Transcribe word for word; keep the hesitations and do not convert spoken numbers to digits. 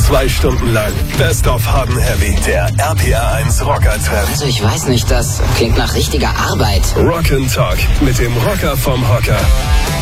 Zwei Stunden lang Best of Hot and Heavy, der R P R eins Rocker-Treff. Also ich weiß nicht, das klingt nach richtiger Arbeit. Rock and Talk mit dem Rocker vom Hocker.